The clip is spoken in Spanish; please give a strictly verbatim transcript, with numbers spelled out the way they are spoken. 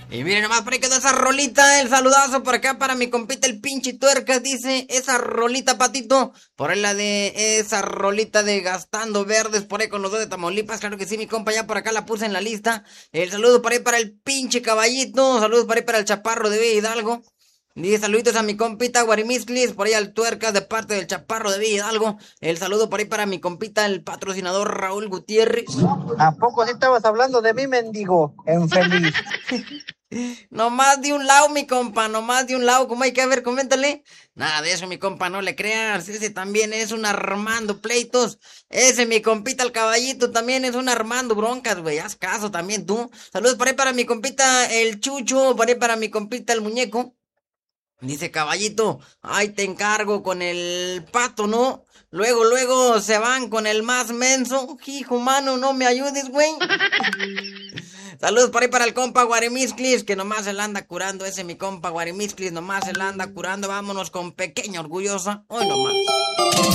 Y miren nomás por ahí quedó esa rolita, el saludazo por acá para mi compita el pinche tuercas, dice, esa rolita patito, por ahí la de esa rolita de Gastando Verdes, por ahí con los dos de Tamaulipas, claro que sí, mi compa, ya por acá la puse en la lista. El saludo por ahí para el pinche caballito, saludos por ahí para el chaparro de Villa Hidalgo. Dice saluditos a mi compita Guarimisclis, por ahí al tuercas de parte del chaparro de Villa Hidalgo. El saludo por ahí para mi compita el patrocinador Raúl Gutiérrez. ¿A poco sí estabas hablando de mí, mendigo? Infeliz. Nomás de un lado, mi compa, nomás de un lado, ¿cómo hay que ver? Coméntale. Nada de eso, mi compa, no le creas. Ese también es un Armando Pleitos. Ese, mi compita, el caballito, también es un Armando Broncas, güey. Haz caso también tú. Saludos por ahí para mi compita, el Chucho, por ahí para mi compita, el muñeco. Dice caballito, ay te encargo con el pato, ¿no? Luego, luego se van con el más menso. Hijo mano, no me ayudes, güey. Saludos por ahí para el compa Guarimisclis, que nomás se la anda curando. Ese mi compa Guarimisclis, nomás se la anda curando. Vámonos con pequeña orgullosa. Hoy nomás.